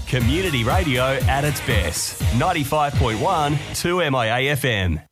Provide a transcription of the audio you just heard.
Community radio at its best. 95.1 2MIA FM.